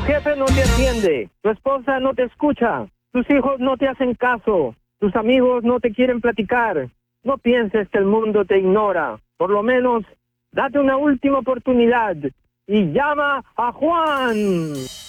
jefe no te atiende, tu esposa no te escucha, tus hijos no te hacen caso, tus amigos no te quieren platicar. No pienses que el mundo te ignora. Por lo menos, date una última oportunidad y llama a Juan.